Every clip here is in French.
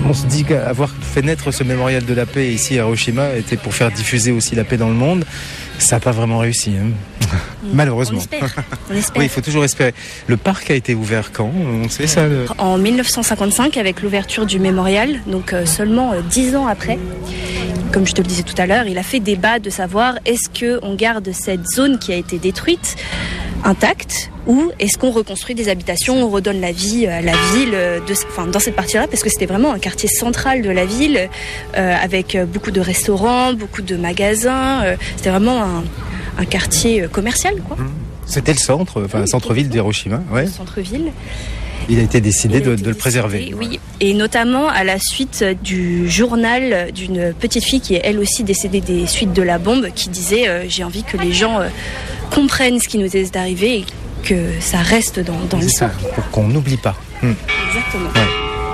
On se dit qu'avoir fait naître ce mémorial de la paix ici à Hiroshima était pour faire diffuser aussi la paix dans le monde. Ça n'a pas vraiment réussi, malheureusement. On espère. Oui, il faut toujours espérer. Le parc a été ouvert quand ? On sait ça En 1955, avec l'ouverture du mémorial, donc seulement 10 ans après. Comme je te le disais tout à l'heure, il a fait débat de savoir est-ce qu'on garde cette zone qui a été détruite intacte ou est-ce qu'on reconstruit des habitations, on redonne la vie à la ville dans cette partie-là, parce que c'était vraiment un quartier central de la ville avec beaucoup de restaurants, beaucoup de magasins. C'était vraiment un quartier commercial, quoi. C'était le centre-ville d'Hiroshima. Ouais. Le centre-ville. Il a été décidé de le préserver. Oui, et notamment à la suite du journal d'une petite fille qui est elle aussi décédée des suites de la bombe, qui disait j'ai envie que les gens comprennent ce qui nous est arrivé et que ça reste dans l'histoire. C'est ça, pour qu'on n'oublie pas. Exactement. Ouais.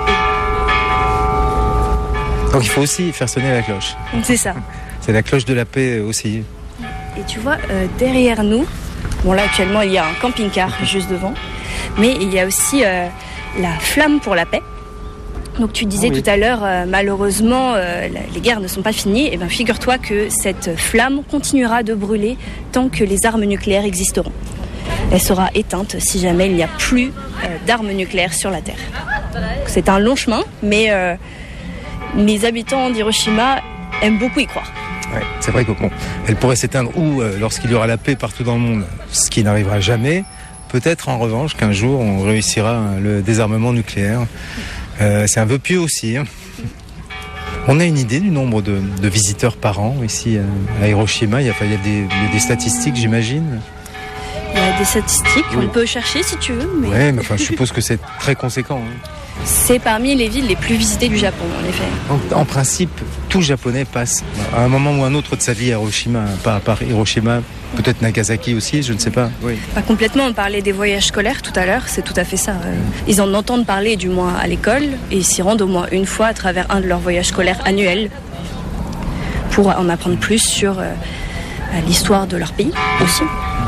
Donc il faut aussi faire sonner la cloche. C'est ça. C'est la cloche de la paix aussi. Et tu vois, derrière nous, bon là actuellement il y a un camping-car juste devant, mais il y a aussi la flamme pour la paix. Donc tu disais tout à l'heure, malheureusement, les guerres ne sont pas finies. Et bien figure-toi que cette flamme continuera de brûler tant que les armes nucléaires existeront. Elle sera éteinte si jamais il n'y a plus d'armes nucléaires sur la Terre. C'est un long chemin, mais mes habitants d'Hiroshima aiment beaucoup y croire. Ouais, c'est vrai qu'elle pourrait s'éteindre lorsqu'il y aura la paix partout dans le monde, ce qui n'arrivera jamais. Peut-être en revanche qu'un jour on réussira le désarmement nucléaire. C'est un vœu pieux aussi. On a une idée du nombre de visiteurs par an ici à Hiroshima. Il y a des statistiques, j'imagine. Il y a des statistiques, on peut chercher si tu veux. Oui, mais je suppose que c'est très conséquent. C'est parmi les villes les plus visitées du Japon, en effet. En principe, tout Japonais passe à un moment ou un autre de sa vie à Hiroshima, pas à part Hiroshima, peut-être Nagasaki aussi, je ne sais pas. Oui. Pas complètement, on parlait des voyages scolaires tout à l'heure, c'est tout à fait ça. Ils en entendent parler du moins à l'école et ils s'y rendent au moins une fois à travers un de leurs voyages scolaires annuels pour en apprendre plus sur l'histoire de leur pays aussi.